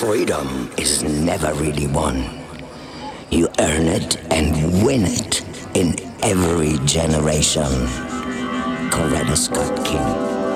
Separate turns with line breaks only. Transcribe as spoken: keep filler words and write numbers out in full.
Freedom is never really won. You earn it and win it in every generation. Coretta Scott King.